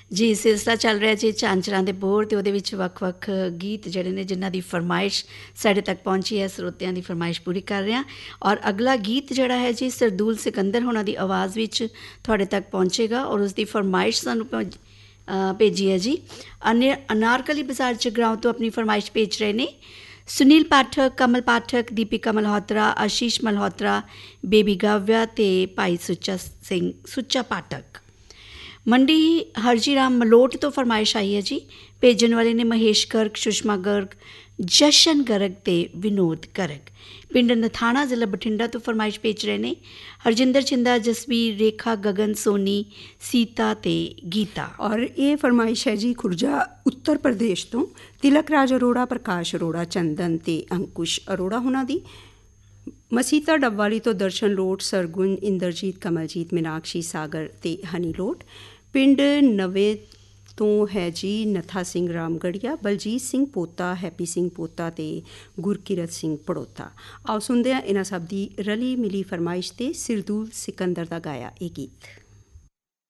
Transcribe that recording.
ਜੀ ਸਿਲਸਿਲਾ ਚੱਲ ਰਿਹਾ ਜੀ ਝਾਂਜਰਾਂ ਦੇ ਬੋਰ ਅਤੇ ਉਹਦੇ ਵਿੱਚ ਵੱਖ-ਵੱਖ ਗੀਤ ਜਿਹੜੇ ਨੇ ਜਿਨ੍ਹਾਂ ਦੀ ਫਰਮਾਇਸ਼ ਸਾਡੇ ਤੱਕ ਪਹੁੰਚੀ ਹੈ, ਸਰੋਤਿਆਂ ਦੀ ਫਰਮਾਇਸ਼ ਪੂਰੀ ਕਰ ਰਹੇ ਹਾਂ। ਔਰ ਅਗਲਾ ਗੀਤ ਜਿਹੜਾ ਹੈ ਜੀ ਸਰਦੂਲ ਸਿਕੰਦਰ ਹੋਣਾ ਦੀ ਆਵਾਜ਼ ਵਿੱਚ ਤੁਹਾਡੇ ਤੱਕ ਪਹੁੰਚੇਗਾ ਔਰ ਉਸ ਦੀ ਫਰਮਾਇਸ਼ ਸਾਨੂੰ ਭੇਜੀ ਹੈ ਜੀ। ਅਨਾਰਕਲੀ ਬਾਜ਼ਾਰ ਜਗਰਾਓਂ ਤੋਂ ਆਪਣੀ ਫਰਮਾਇਸ਼ ਭੇਜ ਰਹੇ ਨੇ ਸੁਨੀਲ ਪਾਠਕ, ਕਮਲ ਪਾਠਕ, ਦੀਪਿਕਾ ਮਲਹੋਤਰਾ, ਆਸ਼ੀਸ਼ ਮਲਹੋਤਰਾ, ਬੇਬੀ ਗਾਵਿਆ ਅਤੇ ਭਾਈ ਸੁੱਚਾ ਪਾਠਕ। ਮੰਡੀ ਹਰਜੀ ਰਾਮ ਮਲੋਟ ਤੋਂ ਫਰਮਾਇਸ਼ ਆਈ ਹੈ ਜੀ। ਭੇਜਣ ਵਾਲੇ ਨੇ ਮਹੇਸ਼ ਗਰਗ, ਸੁਸ਼ਮਾ ਗਰਗ, ਜਸ਼ਨ ਗਰਗ ਅਤੇ ਵਿਨੋਦ ਗਰਗ। ਪਿੰਡ ਨਥਾਣਾ ਜ਼ਿਲ੍ਹਾ ਬਠਿੰਡਾ ਤੋਂ ਫਰਮਾਇਸ਼ ਭੇਜ ਰਹੇ ਨੇ ਹਰਜਿੰਦਰ ਚਿੰਦਾ, ਜਸਵੀਰ, ਰੇਖਾ, ਗਗਨ, ਸੋਨੀ, ਸੀਤਾ ਅਤੇ ਗੀਤਾ। ਔਰ ਇਹ ਫਰਮਾਇਸ਼ ਹੈ ਜੀ ਖੁਰਜਾ ਉੱਤਰ ਪ੍ਰਦੇਸ਼ ਤੋਂ ਤਿਲਕ ਰਾਜ ਅਰੋੜਾ, ਪ੍ਰਕਾਸ਼ ਅਰੋੜਾ, ਚੰਦਨ ਅਤੇ ਅੰਕੁਸ਼ ਅਰੋੜਾ ਉਹਨਾਂ ਦੀ। ਮਸੀਤਾ ਡੱਬਵਾਲੀ ਤੋਂ ਦਰਸ਼ਨ ਲੋਟ, ਸਰਗੁਣ, ਇੰਦਰਜੀਤ, ਕਮਲਜੀਤ, ਮੀਨਾਕਸ਼ੀ, ਸਾਗਰ ਅਤੇ ਹਨੀ ਲੋਟ। ਪਿੰਡ ਨਵੇਂ ਤੋਂ ਹੈ ਜੀ ਨਥਾ ਸਿੰਘ ਰਾਮਗੜੀਆ, ਬਲਜੀਤ ਸਿੰਘ ਪੋਤਾ, ਹੈਪੀ ਸਿੰਘ ਪੋਤਾ ਅਤੇ ਗੁਰਕਿਰਤ ਸਿੰਘ ਪੜੋਤਾ। ਆਓ ਸੁਣਦੇ ਹਾਂ ਇਹਨਾਂ ਸਭ ਦੀ ਰਲੀ ਮਿਲੀ ਫਰਮਾਇਸ਼ 'ਤੇ ਸਰਦੂਲ ਸਿਕੰਦਰ ਦਾ ਗਾਇਆ ਇਹ ਗੀਤ।